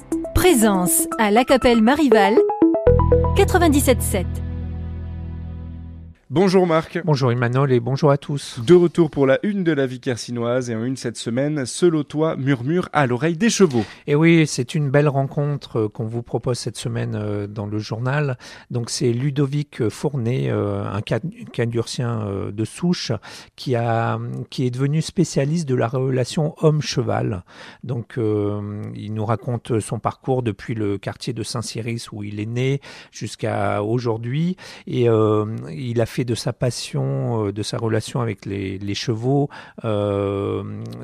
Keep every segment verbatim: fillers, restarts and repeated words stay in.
Présence à La Capelle Marival, quatre-vingt-dix-sept sept. Bonjour Marc. Bonjour Emmanuel et bonjour à tous. De retour pour la une de la vie carcinoise et en une cette semaine, Seul au toit murmure à l'oreille des chevaux. Et oui, c'est une belle rencontre qu'on vous propose cette semaine dans le journal. Donc c'est Ludovic Fournet, un cadurcien de souche, qui a qui est devenu spécialiste de la relation homme-cheval. Donc euh, il nous raconte son parcours depuis le quartier de Saint-Cyrus où il est né jusqu'à aujourd'hui et euh, il a fait de sa passion, euh, de sa relation avec les, les chevaux, euh,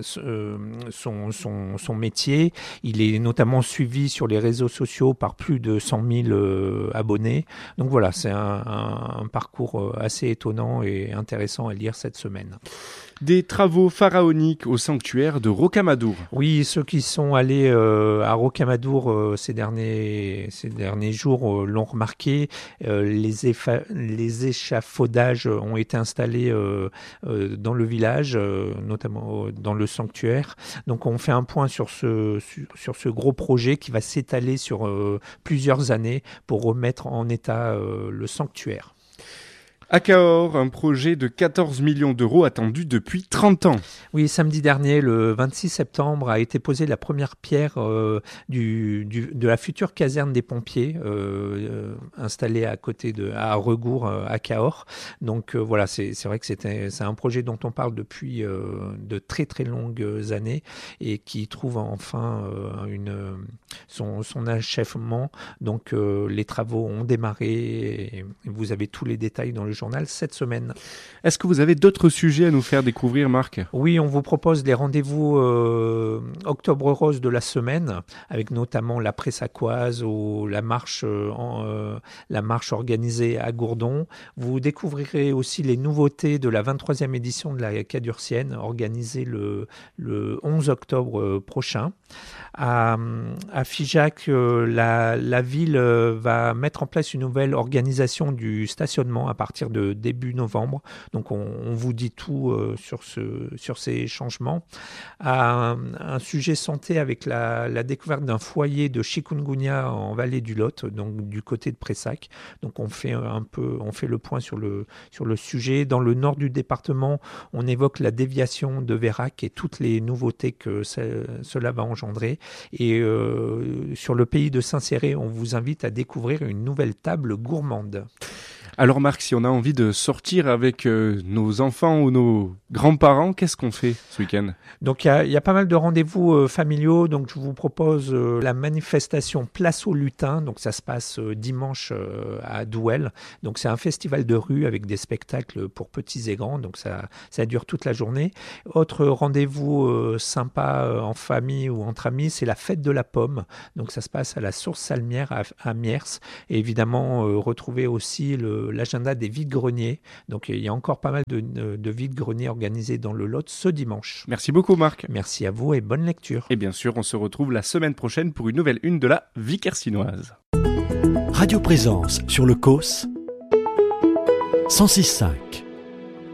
son, son, son métier. Il est notamment suivi sur les réseaux sociaux par plus de cent mille euh, abonnés. Donc voilà, c'est un, un, un parcours assez étonnant et intéressant à lire cette semaine. Des travaux pharaoniques au sanctuaire de Rocamadour. Oui, ceux qui sont allés euh, à Rocamadour euh, ces derniers ces derniers jours euh, l'ont remarqué. Euh, les, effa- les échafaudages ont été installés euh, euh, dans le village, euh, notamment dans le sanctuaire. Donc on fait un point sur ce sur, sur ce gros projet qui va s'étaler sur euh, plusieurs années pour remettre en état euh, le sanctuaire. À Cahors, un projet de quatorze millions d'euros attendu depuis trente ans. Oui, samedi dernier, le vingt-six septembre, a été posée la première pierre euh, du, du, de la future caserne des pompiers euh, euh, installée à côté de à Regour, euh, à Cahors. Donc euh, voilà, c'est, c'est vrai que c'était, c'est un projet dont on parle depuis euh, de très très longues années et qui trouve enfin euh, une, son, son achèvement. Donc euh, les travaux ont démarré et vous avez tous les détails dans le journal cette semaine. Est-ce que vous avez d'autres sujets à nous faire découvrir, Marc ? Oui, on vous propose les rendez-vous euh, Octobre Rose de la semaine, avec notamment la Pressacoise ou la marche, euh, en, euh, la marche organisée à Gourdon. Vous découvrirez aussi les nouveautés de la vingt-troisième édition de la Cadurcienne, organisée le, le onze octobre prochain. À, à Figeac, euh, la, la ville euh, va mettre en place une nouvelle organisation du stationnement à partir de début novembre. Donc on, on vous dit tout euh, sur, ce, sur ces changements. À un, un sujet santé avec la, la découverte d'un foyer de chikungunya en vallée du Lot, donc du côté de Pressac. Donc on fait un peu, on fait le point sur le, sur le sujet. Dans le nord du département, on évoque la déviation de Vérac et toutes les nouveautés que ça, cela va engendrer. Et euh, sur le pays de Saint-Céré, on vous invite à découvrir une nouvelle table gourmande. Alors Marc, si on a envie de sortir avec euh, nos enfants ou nos grands-parents, qu'est-ce qu'on fait ce week-end ? Donc il y, y a pas mal de rendez-vous euh, familiaux, donc je vous propose euh, la manifestation Place au Lutin, donc ça se passe euh, dimanche euh, à Douel, donc c'est un festival de rue avec des spectacles pour petits et grands, donc ça, ça dure toute la journée. Autre rendez-vous euh, sympa euh, en famille ou entre amis, c'est la fête de la pomme, donc ça se passe à la Source Salmière à, à Miers, et évidemment euh, retrouver aussi le l'agenda des vides-greniers. Donc il y a encore pas mal de, de, de vides-greniers organisés dans le Lot ce dimanche. Merci beaucoup Marc. Merci à vous et bonne lecture. Et bien sûr, on se retrouve la semaine prochaine pour une nouvelle une de la vie carcinoise. Radio Présence sur le C O S cent six virgule cinq.